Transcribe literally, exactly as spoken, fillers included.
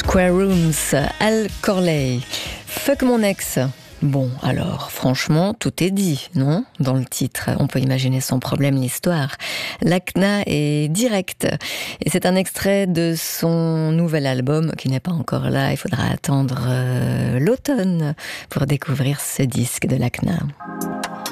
Square Rooms, Al Corley. Fuck mon ex. Bon, alors, franchement, tout est dit, non ? Dans le titre, on peut imaginer son problème, l'histoire. L'A C N A est direct. Et c'est un extrait de son nouvel album qui n'est pas encore là. Il faudra attendre euh, l'automne pour découvrir ce disque de l'A C N A.